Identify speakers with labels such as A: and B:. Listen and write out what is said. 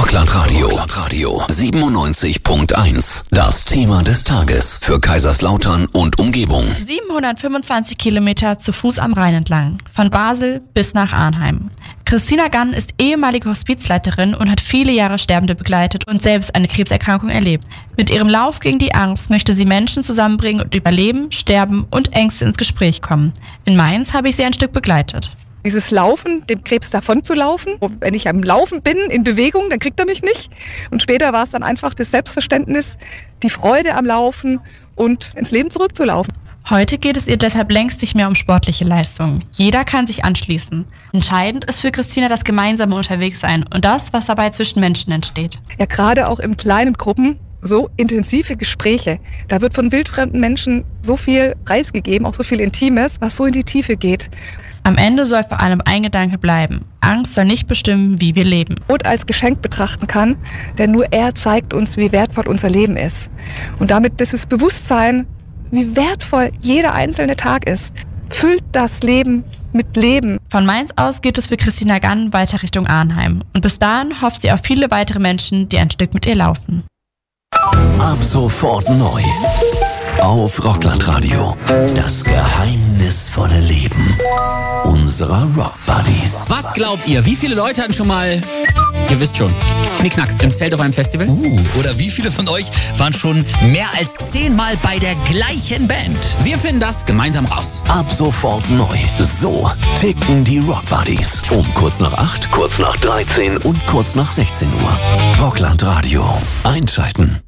A: Rockland Radio 97.1. Das Thema des Tages für Kaiserslautern und Umgebung.
B: 725 Kilometer zu Fuß am Rhein entlang, von Basel bis nach Arnheim. Christina Gann ist ehemalige Hospizleiterin und hat viele Jahre Sterbende begleitet und selbst eine Krebserkrankung erlebt. Mit ihrem Lauf gegen die Angst möchte sie Menschen zusammenbringen und über Leben, Sterben und Ängste ins Gespräch kommen. In Mainz habe ich sie ein Stück begleitet.
C: Dieses Laufen, dem Krebs davon zu laufen. Wenn ich am Laufen bin, in Bewegung, dann kriegt er mich nicht. Und später war es dann einfach das Selbstverständnis, die Freude am Laufen und ins Leben zurückzulaufen.
B: Heute geht es ihr deshalb längst nicht mehr um sportliche Leistungen. Jeder kann sich anschließen. Entscheidend ist für Christina das gemeinsame Unterwegssein und das, was dabei zwischen Menschen entsteht.
C: Ja, gerade auch in kleinen Gruppen, so intensive Gespräche. Da wird von wildfremden Menschen so viel preisgegeben, auch so viel Intimes, was so in die Tiefe geht.
B: Am Ende soll vor allem ein Gedanke bleiben. Angst soll nicht bestimmen, wie wir leben.
C: Und als Geschenk betrachten kann, denn nur er zeigt uns, wie wertvoll unser Leben ist. Und damit dieses Bewusstsein, wie wertvoll jeder einzelne Tag ist, füllt das Leben mit Leben.
B: Von Mainz aus geht es für Christina Gann weiter Richtung Arnheim. Und bis dahin hofft sie auf viele weitere Menschen, die ein Stück mit ihr laufen.
A: Ab sofort neu. Auf Rockland Radio. Das geheimnisvolle Leben unserer Rock Buddies.
D: Was glaubt ihr? Wie viele Leute hatten schon mal, ihr wisst schon, Knickknack im Zelt auf einem Festival?
E: Oder wie viele von euch waren schon mehr als 10 Mal bei der gleichen Band?
D: Wir finden das gemeinsam raus.
A: Ab sofort neu. So ticken die Rock Buddies. Um kurz nach 8, kurz nach 13 und kurz nach 16 Uhr. Rockland Radio. Einschalten.